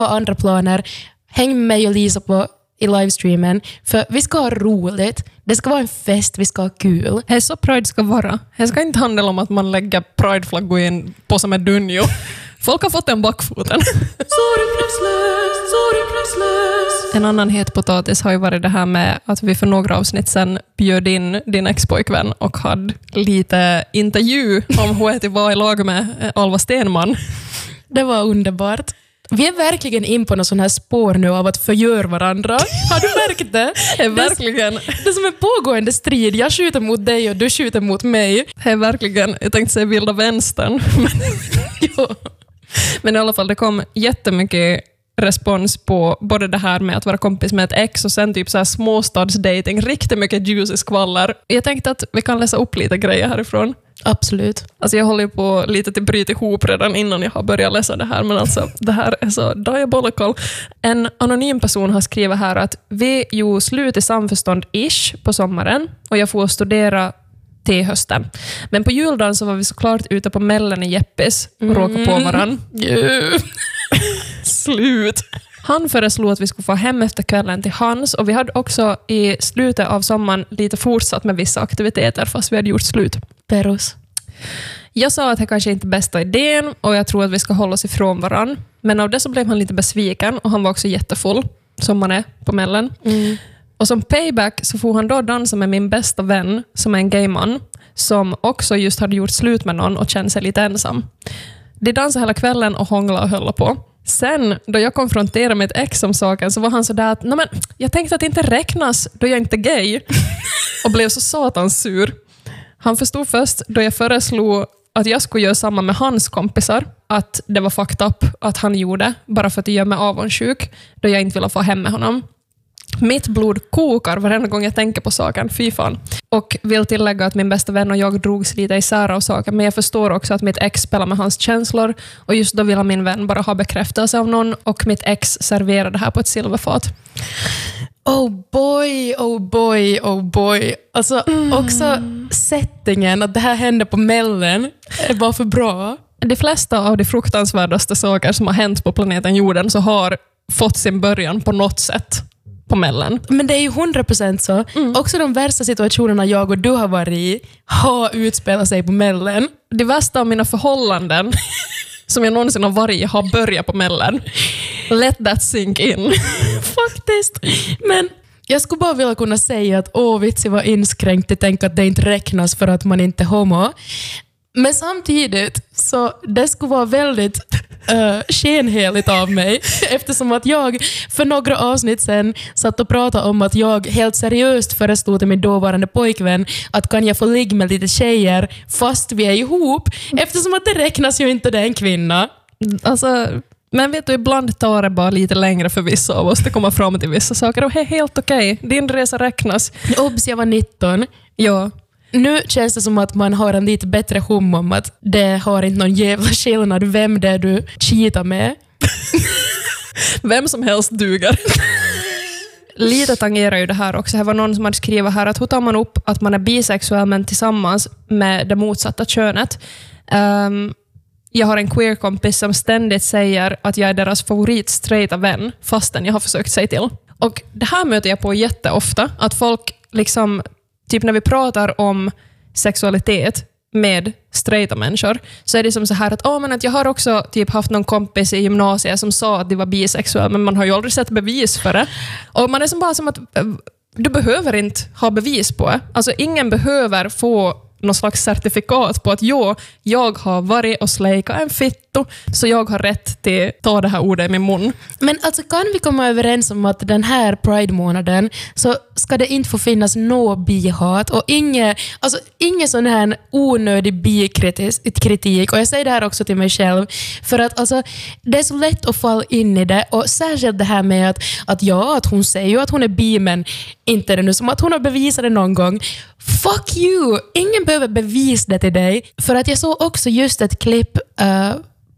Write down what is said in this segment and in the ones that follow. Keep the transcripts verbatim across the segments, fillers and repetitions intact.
ha andra planer. Häng med mig och Lisa på i livestreamen. För vi ska ha roligt. Det ska vara en fest, vi ska ha kul. Det är så Pride ska vara. Det ska inte handla om att man lägger Pride-flaggor i en påse med dunjo. Folk har fått en bakfoten. En annan het potatis har ju varit det här med att vi för några avsnitt sedan bjöd in din ex-pojkvän och hade lite intervju om hur det var i lag med Alva Stenman. Det var underbart. Vi är verkligen in på någon sån här spår nu av att förgör varandra. Har du märkt det? Det är verkligen. Det är som en pågående strid. Jag skjuter mot dig och du skjuter mot mig. Det är verkligen, jag tänkte säga vilda vänstern. Men, jo. Men i alla fall, det kom jättemycket respons på både det här med att vara kompis med ett ex och sen typ så här småstadsdating, riktigt mycket juicy skvaller. Jag tänkte att vi kan läsa upp lite grejer härifrån. Absolut. Alltså jag håller ju på lite till bryt ihop redan innan jag har börjat läsa det här, men alltså det här är så diabolical. En anonym person har skrivit här att vi ju slut i samförstånd-ish på sommaren och jag får studera till hösten. Men på juldagen så var vi såklart ute på Mällen i Jeppis och mm. råkade på varann. Yeah. Slut. Han föreslog att vi skulle få hem efter kvällen till hans och vi hade också i slutet av sommaren lite fortsatt med vissa aktiviteter fast vi hade gjort slut. Perus. Jag sa att det kanske inte är bästa idén och jag tror att vi ska hålla oss ifrån varann. Men av det så blev han lite besviken och han var också jättefull som man är på Mällen. Mm. Och som payback så får han då dansa med min bästa vän som är en gayman som också just hade gjort slut med någon och kände sig lite ensam. De dansade hela kvällen och hånglade och höll på. Sen då jag konfronterade mitt ex om saken så var han så där att men, jag tänkte att det inte räknas då jag inte är gay och blev så satans sur. Han förstod först då jag föreslog att jag skulle göra samma med hans kompisar att det var fucked up att han gjorde bara för att det gör mig avundsjuk då jag inte ville få hem med honom. Mitt blod kokar varenda gång jag tänker på saken, fy fan. Och vill tillägga att min bästa vän och jag drogs lite isär av saken, men jag förstår också att mitt ex spelar med hans känslor och just då vill min vän bara ha bekräftelse av någon och mitt ex serverar det här på ett silverfat. Oh boy, oh boy, oh boy. Alltså mm. också settingen att det här hände på Mällen är bara för bra. De flesta av de fruktansvärdaste saker som har hänt på planeten jorden så har fått sin början på något sätt på Mällen. Men det är ju hundra procent så. Mm. Också de värsta situationerna jag och du har varit i har utspelat sig på Mällen. De värsta av mina förhållanden som jag någonsin har varit i har börjat på Mällen. Let that sink in. Faktiskt. Men jag skulle bara vilja kunna säga att åh, vitsi var inskränkt. Jag tänker att det inte räknas för att man inte är homo. Men samtidigt så det skulle vara väldigt uh, skenheligt av mig eftersom att jag för några avsnitt sedan satt och pratade om att jag helt seriöst föreslog till min dåvarande pojkvän att kan jag få ligga med lite tjejer fast vi är ihop eftersom att det räknas ju inte det en kvinna. Alltså, men vet du, ibland tar det bara lite längre för vissa av oss att komma fram till vissa saker och det är helt okej. Okay. Din resa räknas. Obs, jag var nitton. Ja. Nu känns det som att man har en lite bättre hum om att det har inte någon jävla skillnad vem det är du cheatar med. Vem som helst duger. Lite tangerar ju det här också. Det var någon som hade skrivit här att hur tar man upp att man är bisexuell men tillsammans med det motsatta könet. Um, jag har en queer-kompis som ständigt säger att jag är deras favorit straighta vän fastän jag har försökt säga till. Och det här möter jag på jätteofta. Att folk liksom typ när vi pratar om sexualitet med straighta människor så är det som så här att, oh, men att jag har också typ haft någon kompis i gymnasiet som sa att de var bisexuell men man har ju aldrig sett bevis för det. Och man är som bara som att du behöver inte ha bevis på det. Alltså ingen behöver få någon slags certifikat på att jo, jag har varit och slejkat en fitto så jag har rätt till att ta det här ordet i min mun. Men alltså kan vi komma överens om att den här Pride-månaden så ska det inte få finnas något bihat och inget, alltså ingen sån här onödig bikritik och jag säger det här också till mig själv för att alltså, det är så lätt att falla in i det och särskilt det här med att, att ja, att hon säger ju att hon är bi men inte det nu som att hon har bevisat det någon gång. Fuck you! Ingen behöver bevisa det till dig. För att jag såg också just ett klipp uh,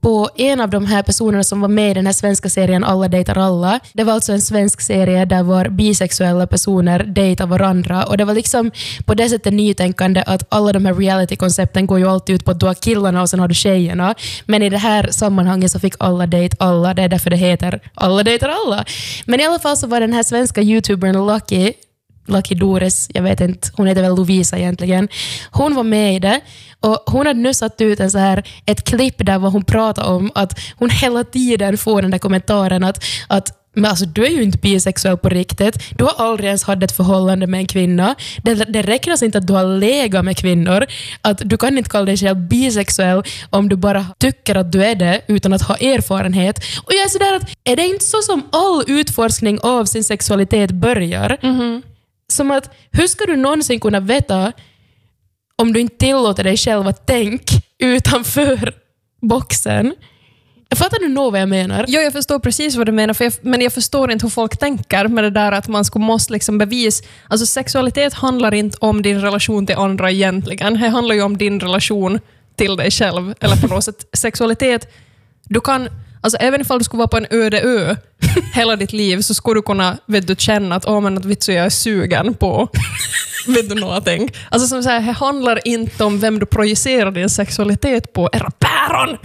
på en av de här personerna som var med i den här svenska serien Alla dejtar alla. Det var alltså en svensk serie där var bisexuella personer dejtar varandra. Och det var liksom på det sättet nytänkande att alla de här reality-koncepten går ju alltid ut på att du har killarna och sen har du tjejerna. Men i det här sammanhanget så fick alla dejt alla. Det är därför det heter Alla dejtar alla. Men i alla fall så var den här svenska youtubern Lucky Lucky Doris, jag vet inte, hon heter väl Lovisa egentligen. Hon var med i det och hon hade nu satt ut en så här, ett klipp där vad hon pratade om att hon hela tiden får den där kommentaren att, att men alltså, du är ju inte bisexuell på riktigt. Du har aldrig ens haft ett förhållande med en kvinna. Det, det räknas inte att du har legat med kvinnor. Att du kan inte kalla dig själv bisexuell om du bara tycker att du är det utan att ha erfarenhet. Och jag är sådär att är det inte så som all utforskning av sin sexualitet börjar? Mm-hmm. Som att, hur ska du någonsin kunna veta om du inte tillåter dig själv att tänka utanför boxen? Fattar du nog vad jag menar? Ja, jag förstår precis vad du menar, för jag, men jag förstår inte hur folk tänker med det där att man ska måste liksom bevisa. Alltså sexualitet handlar inte om din relation till andra egentligen. Det handlar ju om din relation till dig själv. Eller på något sätt, sexualitet, du kan, alltså även ifall du skulle vara på en öde ö hela ditt liv så skulle du kunna, vet du, känna att, åh, men att vet du, jag är sugen på vet du någonting. Alltså som säger, det handlar inte om vem du projicerar din sexualitet på. Era päron!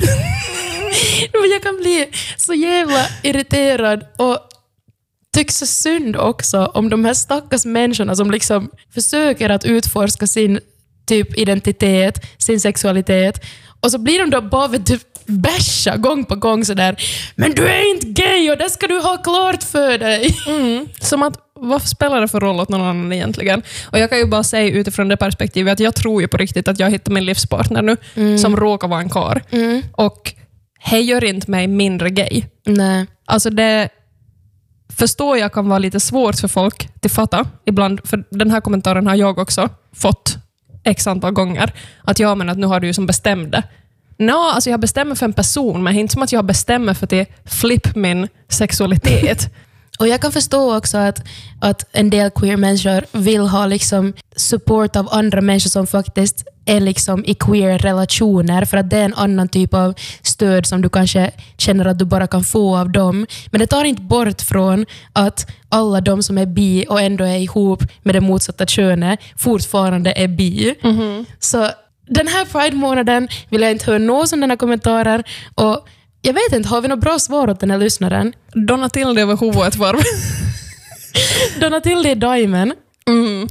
Jag kan bli så jävla irriterad och tycker så synd också om de här stackars människorna som liksom försöker att utforska sin typ identitet, sin sexualitet och så blir de då bara vet du, bäscha gång på gång sådär, men du är inte gay och det ska du ha klart för dig. Mm. Som att, vad spelar det för roll åt någon annan egentligen? Och jag kan ju bara säga utifrån det perspektivet att jag tror ju på riktigt att jag hittar min livspartner nu mm. som råkar vara en kar. Mm. Och det gör inte mig mindre gay. Nej. Alltså det förstår jag kan vara lite svårt för folk att fatta ibland, för den här kommentaren har jag också fått x antal gånger, att jag menar att nu har du ju som bestämde. Nå, no, alltså jag bestämmer för en person, men inte som att jag bestämmer för att det flipp min sexualitet. Och jag kan förstå också att, att en del queer-människor vill ha liksom support av andra människor som faktiskt är liksom i queer-relationer, för att det är en annan typ av stöd som du kanske känner att du bara kan få av dem. Men det tar inte bort från att alla de som är bi och ändå är ihop med det motsatta könet fortfarande är bi. Mm-hmm. Så den här Pride-månaden vill jag inte höra någon sådana kommentarer och jag vet inte, har vi något bra svar åt den här lyssnaren? Donatilde över huvudet varv. Donatilde är Diamond. Mm.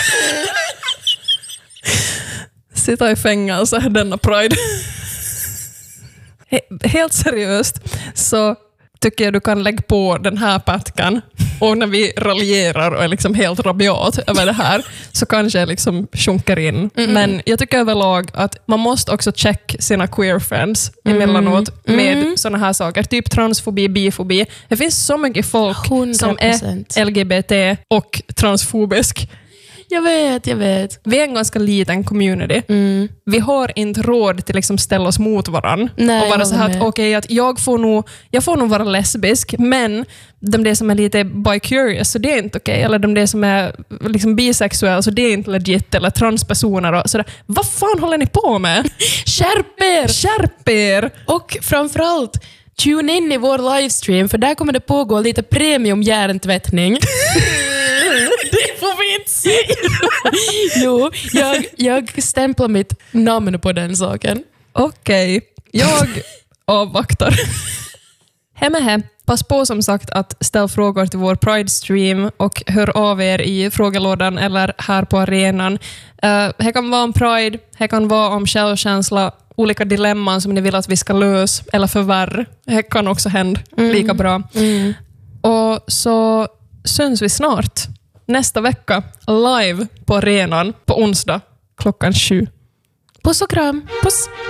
Sitta i fängelse denna Pride. Helt seriöst så tycker jag du kan lägga på den här patkan och när vi raljerar och är liksom helt rabiat över det här så kanske jag liksom sjunker in. Mm. Men jag tycker överlag att man måste också checka sina queer friends mm. emellanåt med mm. såna här saker. Typ transfobi, bifobi. Det finns så mycket folk hundra procent som är L G B T och transfobisk. Jag vet, jag vet. Vi är en ganska liten community. Mm. Vi har inte råd till liksom ställa oss mot varann. Nej, och vara så här att, okay, att jag, får nog, jag får nog vara lesbisk, men de det som är lite bi-curious, så det är inte okej. Okay. Eller de det som är liksom bisexuella, så det är inte legit. Eller transpersoner och sådär. Vad fan håller ni på med? Skärp er! Skärp er! Och framförallt, tune in i vår livestream, för där kommer det pågå lite premium hjärntvättning. Det får vi inte säga. Jo, jag, jag stämplar mitt namn på den saken. Okej, okay. Jag avvaktar. Hemma hem. Pass på som sagt att ställa frågor till vår Pride-stream och hör av er i frågelådan eller här på arenan. Uh, det kan vara om Pride, det kan vara om självkänsla, olika dilemman som ni vill att vi ska lösa eller förvärra. Det kan också hända mm. lika bra. Mm. Och så syns vi snart. Nästa vecka live på arenan på onsdag klockan sju. Puss och kram. Puss.